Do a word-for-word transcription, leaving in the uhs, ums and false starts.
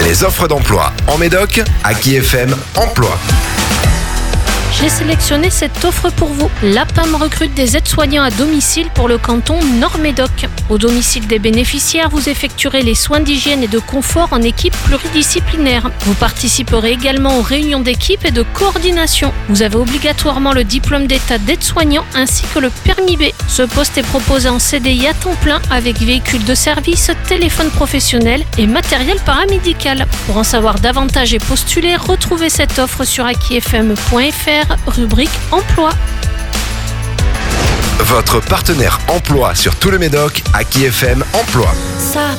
Les offres d'emploi en Médoc, Aki F M Emploi. J'ai sélectionné cette offre pour vous. L'A P A M recrute des aides-soignants à domicile pour le canton Nord-Médoc. Au domicile des bénéficiaires, vous effectuerez les soins d'hygiène et de confort en équipe pluridisciplinaire. Vous participerez également aux réunions d'équipe et de coordination. Vous avez obligatoirement le diplôme d'état d'aide-soignant ainsi que le permis B. Ce poste est proposé en C D I à temps plein avec véhicule de service, téléphone professionnel et matériel paramédical. Pour en savoir davantage et postuler, retrouvez cette offre sur aki f m point f r. rubrique emploi. Votre partenaire emploi sur tout le Médoc, Aki F M Emploi. Ça